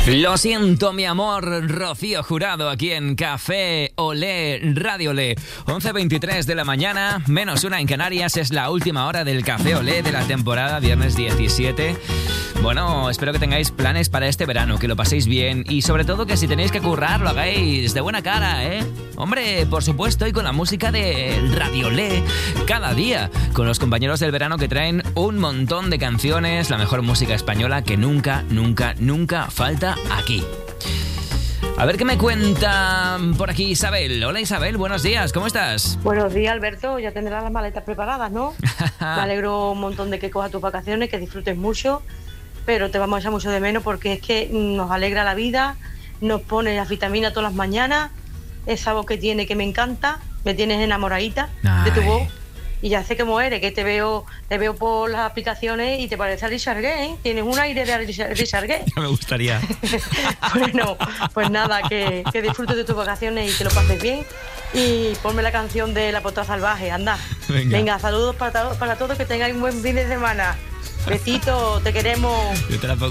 Lo siento, mi amor, Rocío Jurado, aquí en Café Olé, Radio Olé. 11:23 de la mañana, menos una en Canarias, es la última hora del Café Olé de la temporada, viernes 17. Bueno, espero que tengáis planes para este verano, que lo paséis bien y sobre todo que si tenéis que currar, lo hagáis de buena cara, ¿eh? Hombre, por supuesto, y con la música de Radio Olé, cada día, con los compañeros del verano que traen un montón de canciones, la mejor música española que nunca, nunca, nunca falta aquí. A ver qué me cuenta por aquí Isabel. Hola Isabel, buenos días, ¿cómo estás? Buenos días, Alberto, ya tendrás las maletas preparadas, ¿no? Me alegro un montón de que cojas tus vacaciones, que disfrutes mucho, pero te vamos a echar mucho de menos porque es que nos alegra la vida, nos pone las vitaminas todas las mañanas, esa voz que tiene que me encanta, me tienes enamoradita de tu voz. Y ya sé cómo eres, que te veo por las aplicaciones y te parece a Richard Gere, ¿eh? Tienes un aire de Richard Gere. Ya me gustaría. Bueno, pues nada, que disfrutes de tus vacaciones y que lo pases bien. Y ponme la canción de La Postal Salvaje, anda. Venga, saludos para todos, que tengáis un buen fin de semana. Besitos, te queremos. Yo te la pongo.